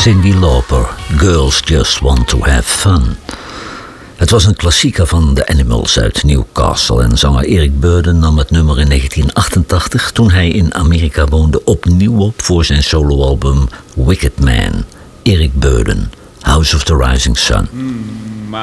Cyndi Lauper, Girls Just Want to Have Fun. Het was een klassieker van The Animals uit Newcastle en zanger Eric Burdon nam het nummer in 1988, toen hij in Amerika woonde, opnieuw op voor zijn soloalbum Wicked Man. Eric Burdon, House of the Rising Sun.